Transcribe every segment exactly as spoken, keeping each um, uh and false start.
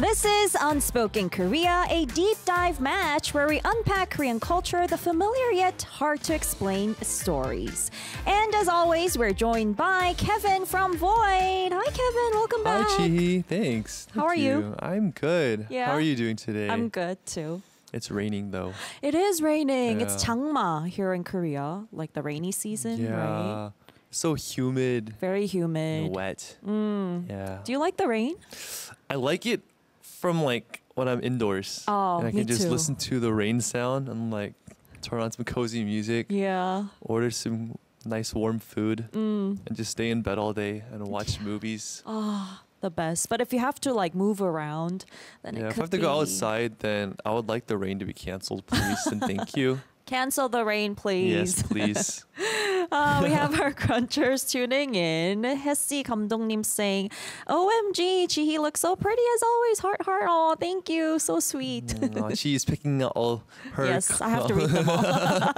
This is Unspoken Korea, a deep dive match where we unpack Korean culture, the familiar yet hard to explain stories. And as always, we're joined by Kevin from Void. Hi, Kevin. Welcome back. Hi, Chi. Thanks. How Thank are you? I'm good. Yeah? How are you doing today? I'm good too. It's raining though. It is raining. It's Yeah. Changma here in Korea, like the rainy season, yeah. right? So humid Very and humid. wet. Mm. Yeah. Do you like the rain? I like it from like when I'm indoors. Oh, and I me can just too. listen to the rain sound and like turn on some cozy music, Yeah. order some nice warm food, Mm. and just stay in bed all day and watch movies. Ah, the best. But if you have to like move around, then Yeah, it if could I have to be... go outside, then I would like the rain to be canceled, please, and thank you. Cancel the rain, please. Yes, please. Uh, we have our crunchers tuning in. Hessi 감독님 saying, O M G, Jihee looks so pretty as always. Heart, heart. Oh, thank you. So sweet. Mm, she's picking out all her. Yes, I have to read them all.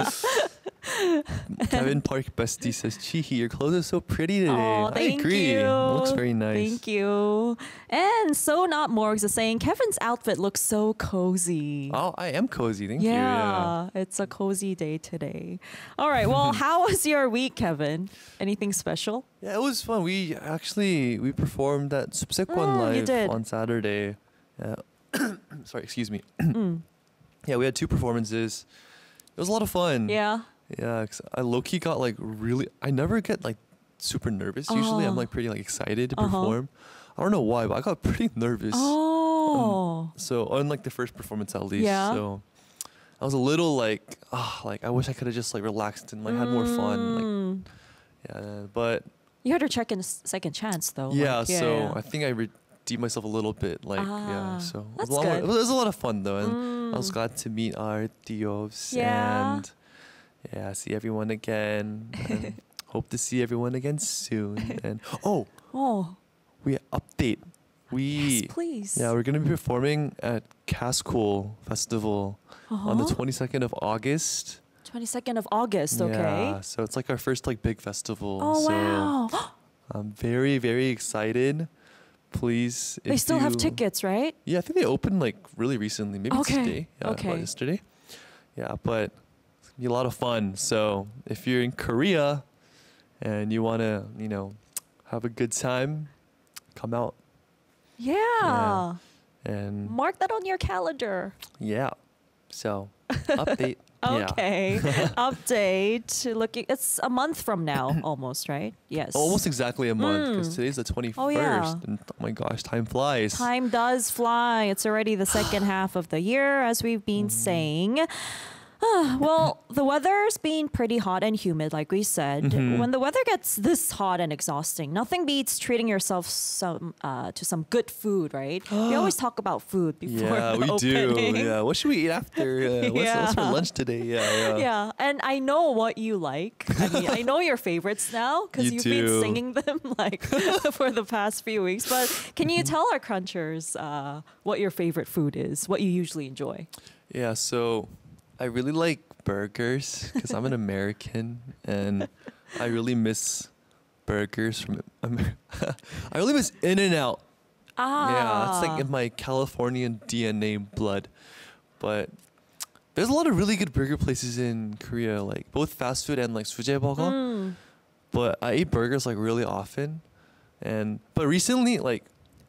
Kevin Park Bestie says, Chihi, your clothes are so pretty today. Oh, I thank agree. you. It looks very nice. Thank you. And So Not Morgs is saying, Kevin's outfit looks so cozy. Oh, I am cozy. Thank yeah, you. Yeah. it's a cozy day today. All right. Well, how was your week, Kevin? Anything special? Yeah, it was fun. We actually we performed at Subsequent Mm, you Live did. on Saturday. Yeah. Sorry, excuse me. Mm. Yeah, we had two performances. It was a lot of fun. Yeah. Yeah, 'cause I low key got like really. I never get like super nervous. Usually, Oh. I'm like pretty like excited to Uh-huh. perform. I don't know why, but I got pretty nervous. Oh. So on like the first performance at least. Yeah. So I was a little like, ah, like I wish I could have just like relaxed and like had more fun. Like Mm. yeah, but You had to check in a s- second chance, though. yeah. like, So yeah. I think I redeemed myself a little bit. Like Ah, yeah. So it that's was, a lot more- good. it was a lot of fun though, and I was Mm. glad to meet our tios Yeah. and yeah, see everyone again. And hope to see everyone again soon. And oh, Oh, we update. We yes, please. yeah, we're gonna be performing at Cascool Festival on the Uh-huh. twenty-second of August. twenty-second of August, okay. Yeah, so it's like our first like big festival. Oh, so wow. I'm very very excited. Please, They if still have you- tickets, right? Yeah, I think they opened like really recently, maybe Okay, today. Yeah, okay. or yesterday. Yeah, but it's gonna be a lot of fun. So if you're in Korea and you wanna, you know, have a good time, come out Yeah. and Mark that on your calendar. yeah. So update. Yeah. Okay. Update. Looking, it's a month from now, almost, right? Yes. Almost exactly a month because Mm. today's the twenty-first. Oh, yeah. And oh my gosh, time flies. Time does fly. It's already the second half of the year, as we've been Mm-hmm. saying. Ah, well, the weather's been pretty hot and humid, like we said. Mhm. When the weather gets this hot and exhausting, nothing beats treating yourself some uh, to some good food, right? we always talk about food before Yeah, the we do. opening. Yeah. What should we eat after? Uh, what's, what's for Yeah. lunch today? Yeah, yeah. Yeah, and I know what you like. I mean, I know your favorites now because You you've been do. singing them like for the past few weeks. But can you tell our crunchers uh, what your favorite food is? What you usually enjoy? Yeah, so I really like burgers because I'm an American and I really miss burgers from Amer- I really miss In and Out. Ah, Yeah, it's like in my Californian D N A blood. But there's a lot of really good burger places in Korea, like both fast food and like sujae-burger. Mm. But I eat burgers like really often. And but recently like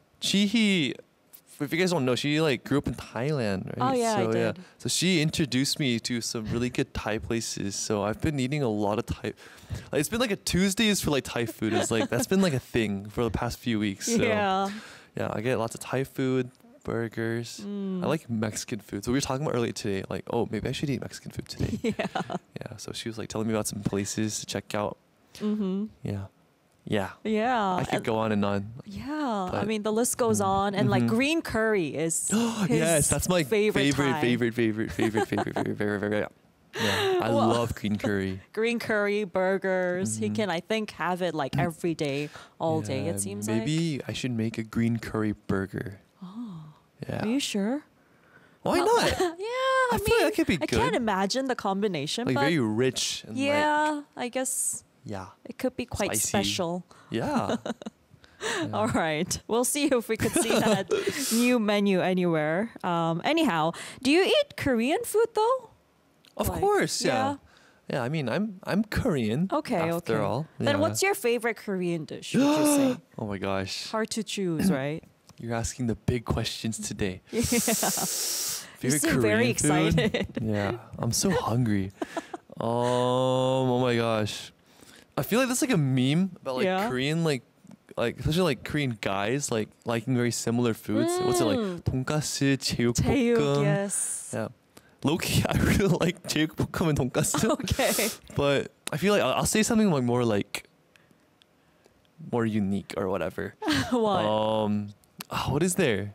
Chihi, if you guys don't know, she like grew up in Thailand, right? Oh, yeah, I so, did. So she introduced me to some really good Thai places. So I've been eating a lot of Thai. Like it's been like a Tuesdays for like Thai food. It's like that's been like a thing for the past few weeks. So Yeah. yeah, I get lots of Thai food, burgers. Mm. I like Mexican food. So we were talking about earlier today, like, oh, maybe I should eat Mexican food today. Yeah. Yeah. So she was like telling me about some places to check out. Mm-hmm. Yeah. Yeah. Yeah. I could and- go on and on. Yeah, I But- mean the list goes on, and like Mhm. green curry is his Yes, that's my favorite favorite, Thai. favorite, favorite, favorite, favorite, favorite, favorite, favorite. Yeah, I Well- love green curry. green curry burgers. He Mhm. can, I think, have it like every day, all day. Yeah, It seems like. maybe I should make a green curry burger. Oh, Yeah. are you sure? Why Well, not? yeah, I, I mean, feel like that could be I good. can't imagine the combination, Like but very rich and like yeah, I guess yeah, it could be quite Spicy. special. yeah. All right. We'll see if we could see that new menu anywhere. Um, anyhow, do you eat Korean food though? Of Like, course, yeah. yeah. yeah. I mean, I'm I'm Korean. Okay, after okay. all. Then Yeah. what's your favorite Korean dish, would you say? Oh my gosh, Hard to choose, right? you're asking the big questions today. Yeah. You Favorite seem very Korean food? excited. Yeah, I'm so hungry. um, oh my gosh, I feel like that's like a meme about like Yeah. Korean like. Like especially like Korean guys like liking very similar foods. What's it like? Mm. 돈가스, Taeyuk, 제육볶음. yes. Yeah. Low key, I really like 제육볶음 and 돈가스. Okay. But I feel like I'll, I'll say something like more like more unique or whatever. What? Um, ah, what is there?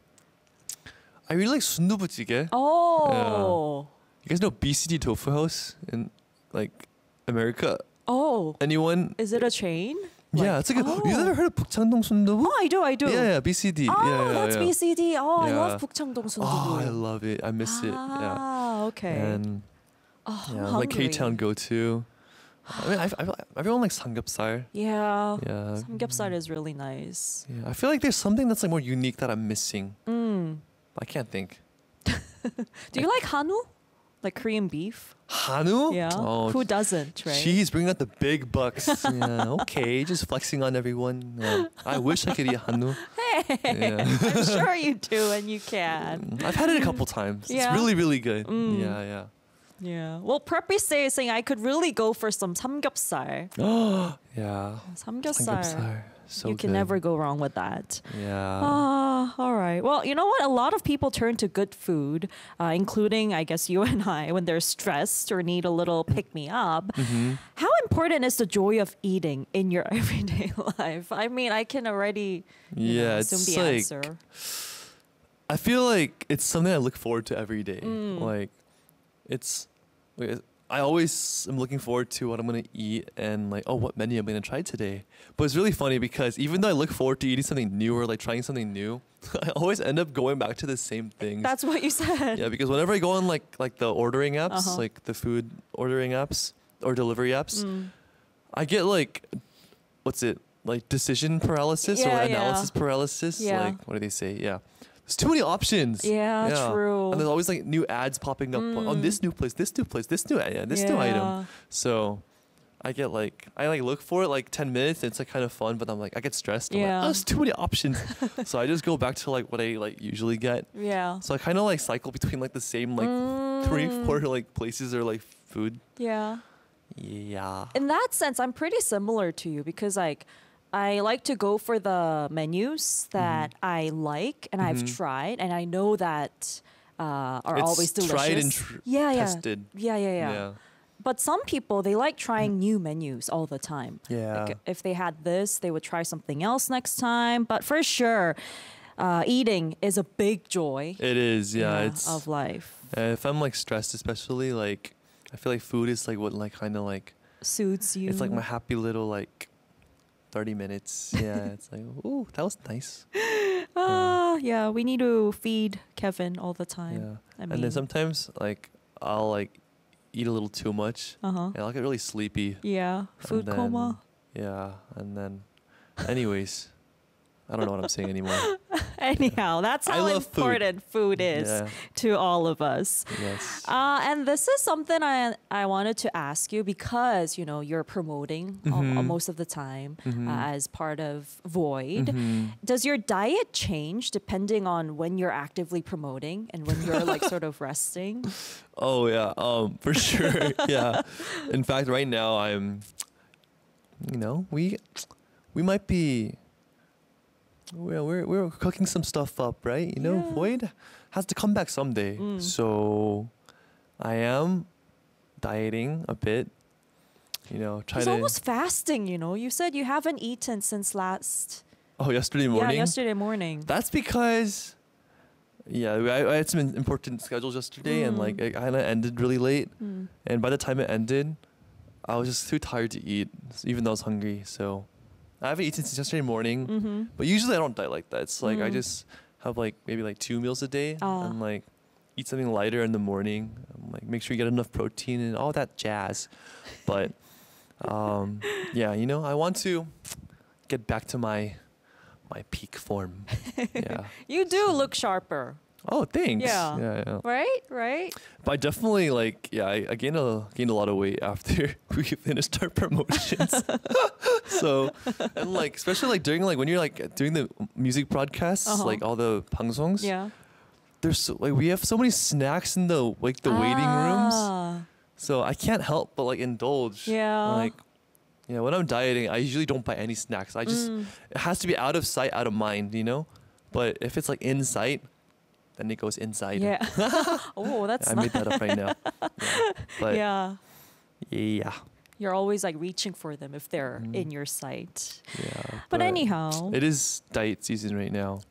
I really like 순두부찌개. Oh. You guys know B C D Tofu House in like America? Oh. Anyone? Is it a chain? Yeah, Like- it's like a, oh. you ever heard of 북창동 순두부? Oh, I do, I do. Yeah, yeah, B C D. Oh, yeah, yeah, that's yeah. B C D. Oh, I Yeah. love 북창동 순두부. Oh, I love it. I miss it. Yeah. Ah, okay. And oh, I'm yeah, like hungry. K-Town go-to. I mean, I, I, everyone likes samgyeopsal. Yeah. Yeah. Samgyeopsal is really nice. Yeah, I feel like there's something that's like more unique that I'm missing. Mm. I can't think. Do you like Hanu? Like Korean beef? Hanu? Yeah. Oh, Who doesn't, right? she's bringing out the big bucks. Yeah, okay, just flexing on everyone. Yeah. I wish I could eat Hanu. Hey, Yeah. I'm sure you do and you can. I've had it a couple times. Yeah. It's really, really good. Mm. Yeah, yeah. Yeah. Well, Preppy is saying I could really go for some samgyeopsal. Yeah. Samgyeopsal. Samgyeopsal. So you can good. never go wrong with that. Yeah. Ah, all right. Well, you know what? A lot of people turn to good food, uh, including, I guess, you and I, when they're stressed or need a little pick me up. Mhm. How important is the joy of eating in your everyday life? I mean, I can already you know, Yeah, assume it's the like answer. I feel like it's something I look forward to every day. Mm. Like, it's, like, I always am looking forward to what I'm gonna eat and like, oh, what menu I'm gonna try today. But it's really funny because even though I look forward to eating something new or like trying something new, I always end up going back to the same things. That's what you said. Yeah, because whenever I go on like like the ordering apps, Uh-huh. like the food ordering apps or delivery apps, Mm. I get like, what's it like decision paralysis Yeah, or yeah. analysis paralysis? Yeah. Like, what do they say? Yeah. There's too many options. Yeah, true. And there's always like new ads popping up on Mm. this new place, this new place, this new yeah, this new item. Yeah. So I get like I like look for it like ten minutes. And it's like kind of fun, but I'm like I get stressed. I'm Yeah. like, oh, there's too many options. So I just go back to like what I like usually get. Yeah. So I kind of like cycle between like the same like three, Mm. four like places or like food. Yeah. Yeah. In that sense, I'm pretty similar to you because like I like to go for the menus that I like and I've Mhm. tried and I know that uh, are It's always delicious. tried and tr- yeah, yeah. tested. Yeah, yeah, yeah, Yeah. But some people they like trying new menus all the time. Yeah. Like if they had this, they would try something else next time. But for sure, uh, eating is a big joy. It is. Yeah. It's of life. uh, if I'm like stressed, especially like I feel like food is like what like kind of like Suits you. it's like my happy little like thirty minutes. Yeah. It's like ooh, that was nice. Ah, yeah. We need to feed Kevin all the Yeah. time. I And mean, then sometimes like I'll like eat a little too much uh huh. and I'll get really sleepy. Yeah, food then- coma. Yeah. And then, anyways, I don't know what I'm saying anymore. Anyhow, that's I how love food. important food, is Yeah. to all of us. Yes. Uh, and this is something I I wanted to ask you because you know you're promoting uh, Mhm. most of the time Mhm. uh, as part of Void. Mhm. Does your diet change depending on when you're actively promoting and when you're like sort of resting? Oh yeah, um, for sure. Yeah. In fact, right now I'm, you know, we, we might be. We're we're we're cooking some stuff up, right? You know, Yeah. Void has to come back someday. Mm. So, I am dieting a bit. You know, try He's to. almost fasting. You know, you said you haven't eaten since last. Oh, yesterday morning. Yeah, yesterday morning. That's because, yeah, I, I had some important schedules yesterday, and Mm. like it kind of ended really late. Mm. And by the time it ended, I was just too tired to eat, s- even though I was hungry. So I haven't eaten since yesterday morning. Mm-hmm. But usually I don't diet like that. It's like I Mm. just have like maybe like two meals a day Ah. and like eat something lighter in the morning. Um, like make sure you get enough protein and all that jazz. But um, yeah, you know, I want to get back to my my peak form. Yeah. You do look sharper, Oh, thanks. Yeah. Yeah, yeah. right? Right? But I definitely like yeah, I, I gained a gained a lot of weight after we finished our promotions. So and like especially like during like when you're like doing the music broadcasts, Uh-huh. like all the pangsongs, Yeah. there's so, like we have so many snacks in the like the waiting rooms. Ah, So I can't help but like indulge. Yeah. Like yeah, when I'm dieting, I usually don't buy any snacks. I just Mm. it has to be out of sight, out of mind, you know? But if it's like in sight, then it goes inside. Yeah. Oh, that's I nice. made that up right now. Yeah. But yeah. Yeah. You're always like reaching for them if they're Mm. in your sight. Yeah. But, anyhow, It is diet season right now.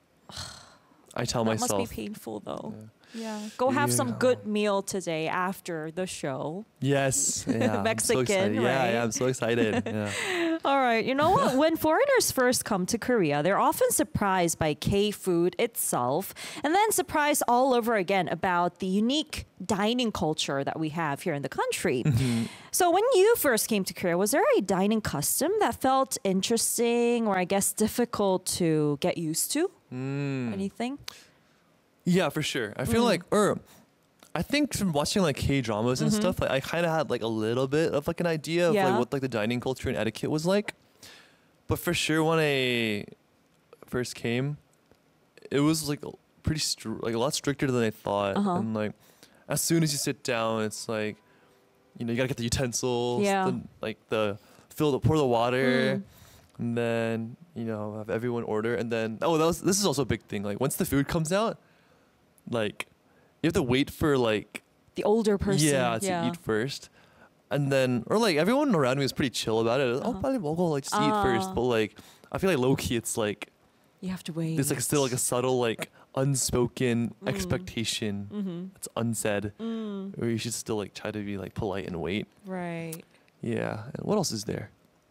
I tell that myself. must be painful though. Yeah. Yeah. Go have some Yeah. good meal today after the show. Yes. Yeah. I'm so Mexican, excited. Yeah, right? yeah, I'm so excited. Yeah. All right. You know what? When foreigners first come to Korea, they're often surprised by K food itself and then surprised all over again about the unique dining culture that we have here in the country. Mm-hmm. So, when you first came to Korea, was there a dining custom that felt interesting or I guess difficult to get used to? Mm. Anything? Yeah, for sure. I feel Mm. like, or I think from watching like K dramas and stuff, like I kind of had like a little bit of like an idea of Mm-hmm. Yeah. like what like the dining culture and etiquette was like. But for sure, when I first came, it was like pretty str- like a lot stricter than I thought. Uh-huh. And like, as soon as you sit down, it's like, you know, you gotta get the utensils, Yeah. the, like the fill the pour the water. Mm. And then you know have everyone order, and then oh that was this is also a big thing. Like once the food comes out, like you have to wait for like The older person. yeah to eat first, and then or like everyone around me was pretty chill about it. Oh, Uh-huh. 빨리 먹어, like just eat first. Ah. But like I feel like low key, it's like You have to wait. there's like still like a subtle like unspoken Mm. expectation Mm-hmm. that's unsaid, Mm, or you should still like try to be like polite and wait. right. Yeah, and what else is there?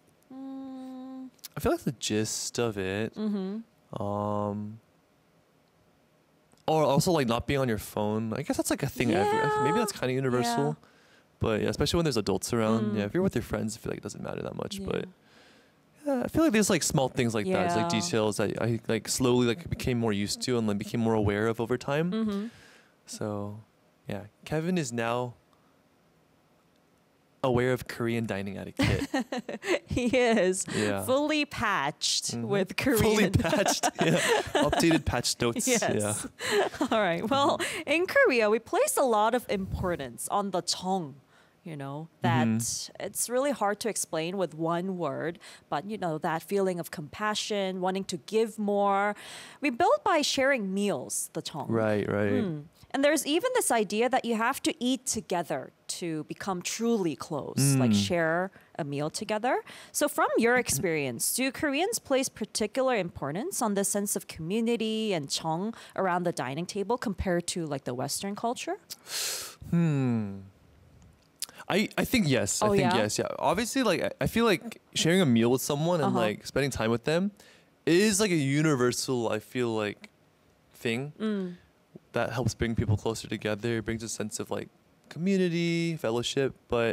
Mm, I feel like the gist of it. mm-hmm. Um, or also like not being on your phone. I guess that's like a thing. Every, Yeah. maybe that's kind of universal. But yeah, especially when there's adults around. Mm. Yeah, if you're with your friends, I feel like it doesn't matter that much. Yeah. But yeah, I feel like there's like small things like that. It's like Yeah. details that I like slowly like became more used to and like became more aware of over time. Mm-hmm. So yeah, Kevin is now aware of Korean dining etiquette. He is Yeah. fully patched Mhm. with Korean. Fully patched. Yeah. Updated patch notes. Yes. Yeah. All right. Well, in Korea, we place a lot of importance on the 정. You know, that Mhm. it's really hard to explain with one word, but you know, that feeling of compassion, wanting to give more. We build by sharing meals, the 정. Right, right. Mm. And there's even this idea that you have to eat together to become truly close, like Mm. share a meal together. So, from your experience, do Koreans place particular importance on the sense of community and 정 around the dining table compared to like the Western culture? Hmm. I, I think yes. Oh, I think yeah? yes. Yeah. Obviously, like I, I feel like sharing a meal with someone and Uh-huh. like spending time with them is like a universal. I feel like thing Mm. that helps bring people closer together. Brings a sense of like community, fellowship. But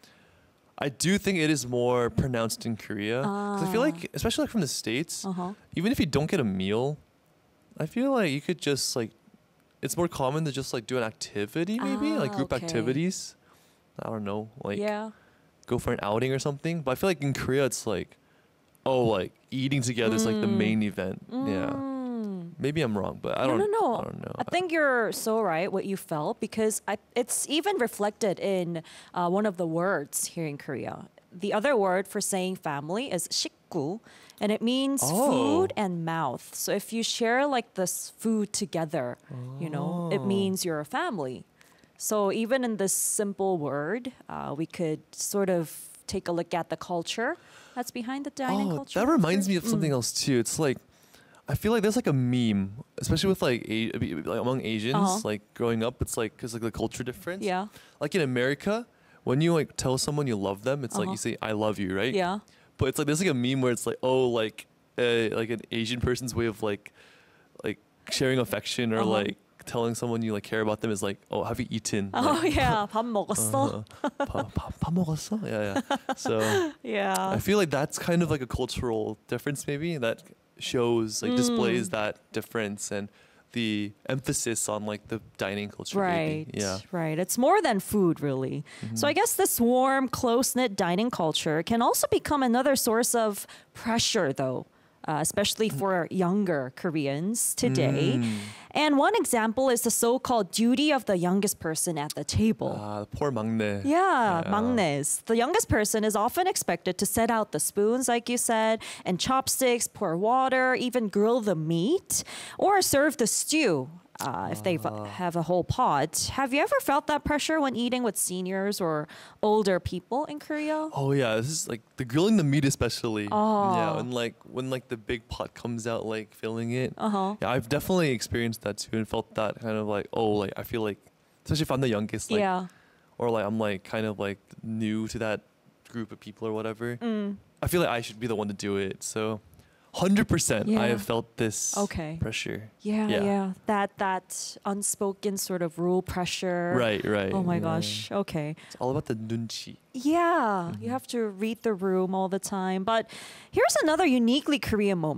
I do think it is more pronounced in Korea. 'Cause I feel Ah. like, especially like from the States, Uh-huh. even if you don't get a meal, I feel like you could just like, it's more common to just like do an activity, maybe like Ah, group okay. activities. I don't know, like yeah. go for an outing or something. But I feel like in Korea, it's like, oh, like eating together is like the Mm. main event. Yeah, Mm. maybe I'm wrong, but I No, don't. no, no. I don't know. I think you're so right what you felt because I, it's even reflected in uh, one of the words here in Korea. The other word for saying family is 식구, and it means Oh. food and mouth. So if you share like this food together, you know, it Oh. means you're a family. So even in this simple word, uh, we could sort of take a look at the culture that's behind the dining Oh, culture. that reminds me of Mm. something else too. It's like, I feel like there's like a meme, especially with like, a- like among Asians, Uh-huh. like growing up. It's like because like the culture difference. Yeah, Like in America, when you like tell someone you love them, it's like Uh-huh. you say "I love you," right? yeah. But it's like there's like a meme where it's like, oh, like uh, like an Asian person's way of like like sharing affection or Uh-huh. like telling someone you like care about them is like, oh, have you eaten? Oh Like, yeah, 밥 먹었어? uh, 밥, 밥, 밥 먹었어? Yeah, yeah. So Yeah. I feel like that's kind of like a cultural difference maybe that shows like displays that difference and the emphasis on like the dining culture. Right. Maybe. Yeah. Right. It's more than food, really. So I guess this warm, close knit dining culture can also become another source of pressure, though, uh, especially for younger Koreans today. Mm. And one example is the so called duty of the youngest person at the table. Ah, poor 막내. Yeah, Yeah. 막내s. The youngest person is often expected to set out the spoons, like you said, and chopsticks, pour water, even grill the meat, or serve the stew. Uh, if they have a whole pot. Have you ever felt that pressure when eating with seniors or older people in Korea? Oh yeah, this is like the grilling the meat especially. Oh. Yeah, and like when like the big pot comes out, like filling it. Uh-huh. Yeah, I've definitely experienced that too and felt that kind of like oh like I feel like especially if I'm the youngest like Yeah. or like I'm like kind of like new to that group of people or whatever. Mm. I feel like I should be the one to do it. So one hundred percent I Yeah. have felt this Okay. pressure. Yeah, yeah, Yeah. That that unspoken sort of rule pressure. Right, right. Oh my yeah. gosh. Okay. It's all about the nunchi. Yeah, you have to read the room all the time. But here's another uniquely Korean moment.